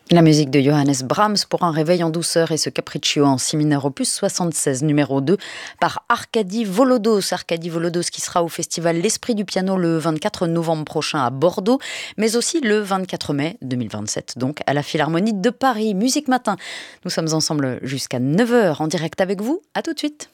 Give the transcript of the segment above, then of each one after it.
La musique de Johannes Brahms pour un réveil en douceur et ce capriccio en si mineur opus 76 numéro 2 par Arkady Volodos. Arkady Volodos qui sera au festival L'Esprit du Piano le 24 novembre prochain à Bordeaux, mais aussi le 24 mai 2027 donc à la Philharmonie de Paris. Musique Matin, nous sommes ensemble jusqu'à 9h en direct avec vous. À tout de suite.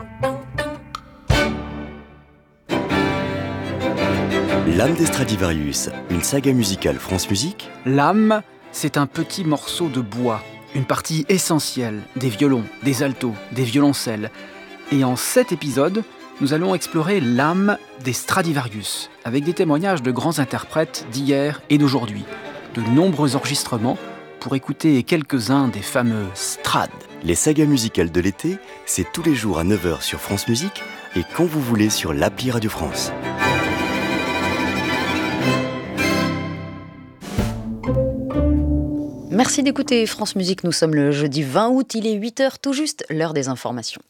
L'âme des Stradivarius, une saga musicale France Musique. L'âme, c'est un petit morceau de bois, une partie essentielle des violons, des altos, des violoncelles. Et en 7 épisodes, nous allons explorer l'âme des Stradivarius, avec des témoignages de grands interprètes d'hier et d'aujourd'hui, de nombreux enregistrements pour écouter quelques-uns des fameux Strad. Les sagas musicales de l'été, c'est tous les jours à 9h sur France Musique et quand vous voulez sur l'appli Radio France. Merci d'écouter France Musique, nous sommes le jeudi 20 août, il est 8h tout juste, l'heure des informations.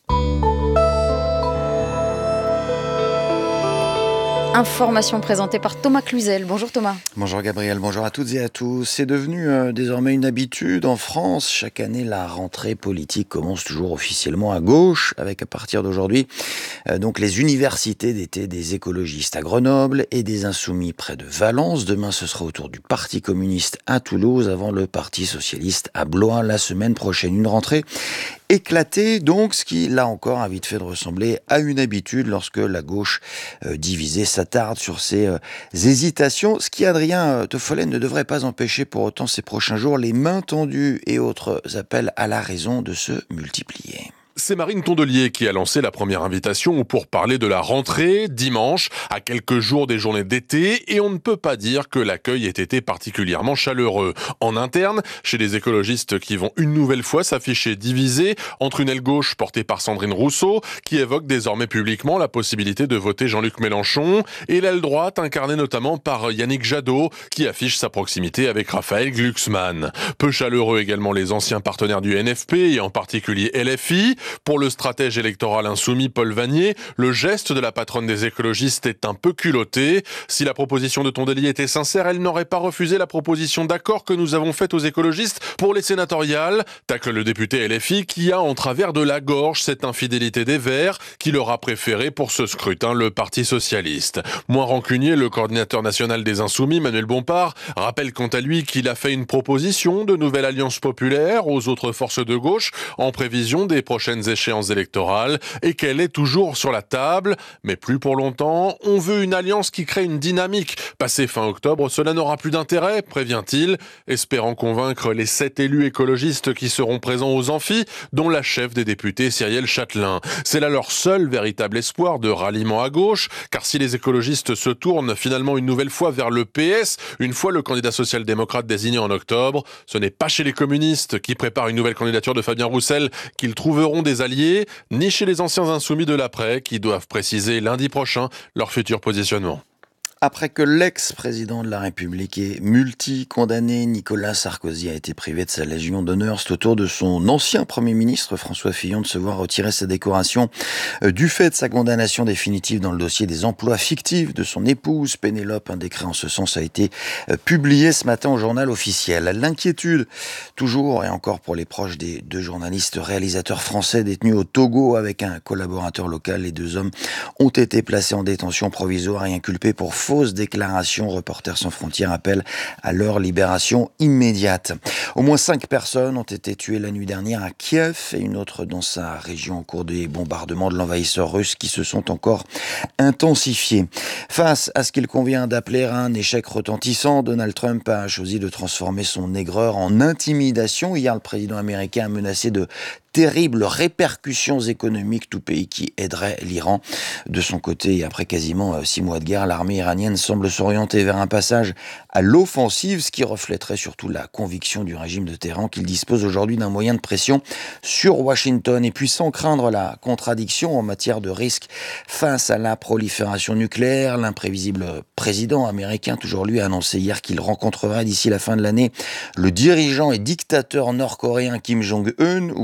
Information présentée par Thomas Cluzel. Bonjour Thomas. Bonjour Gabriel, bonjour à toutes et à tous. C'est devenu désormais une habitude en France. Chaque année, la rentrée politique commence toujours officiellement à gauche, avec à partir d'aujourd'hui donc les universités d'été des écologistes à Grenoble et des Insoumis près de Valence. Demain, ce sera au tour du Parti communiste à Toulouse, avant le Parti socialiste à Blois la semaine prochaine. Une rentrée éclatée, donc, ce qui, là encore, a vite fait de ressembler à une habitude lorsque la gauche divisée s'attarde sur ses hésitations, ce qui, Adrien Toffolen, ne devrait pas empêcher pour autant ces prochains jours les mains tendues et autres appels à la raison de se multiplier. C'est Marine Tondelier qui a lancé la première invitation pour parler de la rentrée, dimanche, à quelques jours des journées d'été, et on ne peut pas dire que l'accueil ait été particulièrement chaleureux. En interne, chez les écologistes qui vont une nouvelle fois s'afficher divisés entre une aile gauche portée par Sandrine Rousseau, qui évoque désormais publiquement la possibilité de voter Jean-Luc Mélenchon, et l'aile droite incarnée notamment par Yannick Jadot, qui affiche sa proximité avec Raphaël Glucksmann. Peu chaleureux également les anciens partenaires du NFP, et en particulier LFI. Pour le stratège électoral insoumis Paul Vannier, le geste de la patronne des écologistes est un peu culotté. Si la proposition de Tondelier était sincère, elle n'aurait pas refusé la proposition d'accord que nous avons faite aux écologistes pour les sénatoriales, tacle le député LFI qui a en travers de la gorge cette infidélité des Verts qui leur a préféré pour ce scrutin le Parti socialiste. Moins rancunier, le coordinateur national des Insoumis, Manuel Bompard, rappelle quant à lui qu'il a fait une proposition de nouvelle alliance populaire aux autres forces de gauche en prévision des prochaines échéances électorales et qu'elle est toujours sur la table, mais plus pour longtemps. On veut une alliance qui crée une dynamique. Passé fin octobre, cela n'aura plus d'intérêt, prévient-il, espérant convaincre les 7 élus écologistes qui seront présents aux amphis, dont la chef des députés Cyrielle Châtelain. C'est là leur seul véritable espoir de ralliement à gauche, car si les écologistes se tournent finalement une nouvelle fois vers le PS, une fois le candidat social-démocrate désigné en octobre, ce n'est pas chez les communistes qui préparent une nouvelle candidature de Fabien Roussel qu'ils trouveront des alliés, ni chez les anciens insoumis de l'après qui doivent préciser lundi prochain leur futur positionnement. Après que l'ex-président de la République est multi-condamné, Nicolas Sarkozy a été privé de sa Légion d'honneur. C'est au tour de son ancien Premier ministre, François Fillon, de se voir retirer sa décoration du fait de sa condamnation définitive dans le dossier des emplois fictifs de son épouse Pénélope. Un décret en ce sens a été publié ce matin au journal officiel. L'inquiétude, toujours et encore pour les proches des 2 journalistes réalisateurs français détenus au Togo avec un collaborateur local. Les 2 hommes ont été placés en détention provisoire et inculpés pour fausse déclaration. Reporters sans frontières appellent à leur libération immédiate. Au moins 5 personnes ont été tuées la nuit dernière à Kiev et une autre dans sa région au cours des bombardements de l'envahisseur russe qui se sont encore intensifiés. Face à ce qu'il convient d'appeler un échec retentissant, Donald Trump a choisi de transformer son aigreur en intimidation. Hier, le président américain a menacé de terribles répercussions économiques, tout pays qui aiderait l'Iran. De son côté, et après quasiment 6 mois de guerre, l'armée iranienne semble s'orienter vers un passage à l'offensive, ce qui reflèterait surtout la conviction du régime de Téhéran qu'il dispose aujourd'hui d'un moyen de pression sur Washington. Et puis sans craindre la contradiction en matière de risque face à la prolifération nucléaire, l'imprévisible président américain, toujours lui, a annoncé hier qu'il rencontrerait d'ici la fin de l'année le dirigeant et dictateur nord-coréen Kim Jong-un, ou comment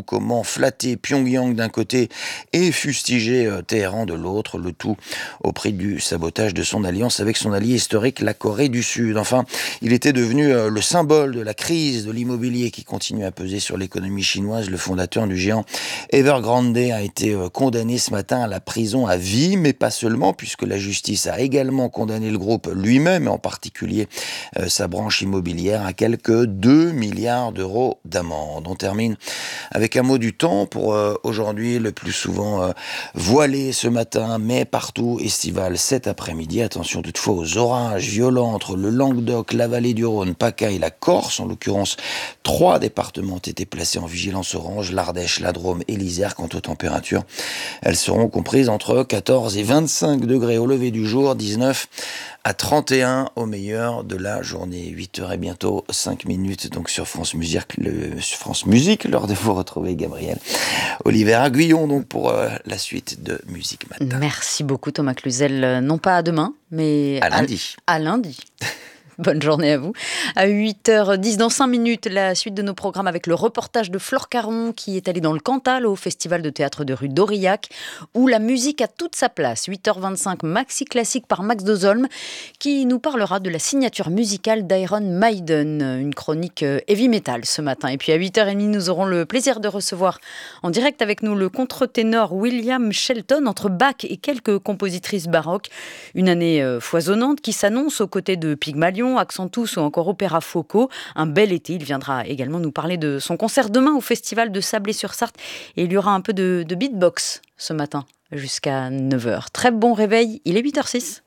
flatter Pyongyang d'un côté et fustiger Téhéran de l'autre, le tout au prix du sabotage de son alliance avec son allié historique, la Corée du Sud. Enfin, il était devenu le symbole de la crise de l'immobilier qui continue à peser sur l'économie chinoise. Le fondateur du géant Evergrande a été condamné ce matin à la prison à vie, mais pas seulement, puisque la justice a également condamné le groupe lui-même, en particulier sa branche immobilière, à quelques 2 milliards d'euros d'amende. On termine avec un mot du temps pour aujourd'hui, le plus souvent voilé ce matin, mais partout estival cet après-midi. Attention toutefois aux orages violents entre le Languedoc, la vallée du Rhône, PACA et la Corse. En l'occurrence, 3 départements ont été placés en vigilance orange, l'Ardèche, la Drôme et l'Isère. Quant aux températures, elles seront comprises entre 14 et 25 degrés au lever du jour, 19 à 31 au meilleur de la journée. 8h et bientôt 5 minutes donc sur France Musique, l'heure de vous retrouver Gabriel Oliver Aguillon donc pour la suite de Musique Matin. Merci beaucoup Thomas Cluzel, non pas à demain, mais à lundi. À lundi. Bonne journée à vous. À 8h10, dans 5 minutes, la suite de nos programmes avec le reportage de Flore Caron qui est allée dans le Cantal au Festival de théâtre de rue d'Aurillac où la musique a toute sa place. 8h25, Maxi Classique par Max Dozolm qui nous parlera de la signature musicale d'Iron Maiden, une chronique heavy metal ce matin. Et puis à 8h30, nous aurons le plaisir de recevoir en direct avec nous le contre-ténor William Shelton entre Bach et quelques compositrices baroques. Une année foisonnante qui s'annonce aux côtés de Pygmalion, Accentus ou encore Opéra Foco. Un bel été. Il viendra également nous parler de son concert demain au Festival de Sablé-sur-Sarthe. Et il y aura un peu de beatbox ce matin jusqu'à 9h. Très bon réveil, il est 8h06.